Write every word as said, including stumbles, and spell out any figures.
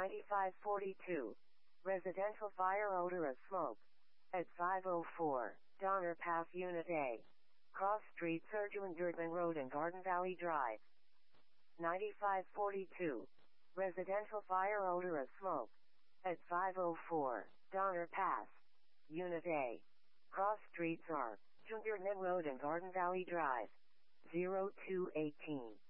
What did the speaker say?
ninety-five forty-two. Residential fire odor of smoke. At five oh four, Donner Pass Unit A. Cross Street, Surgeon Dirtman Road and Garden Valley Drive. ninety-five forty-two. Residential fire odor of smoke. At five oh four, Donner Pass. Unit A. Cross Streets are Jungerman Road and Garden Valley Drive. zero two one eight.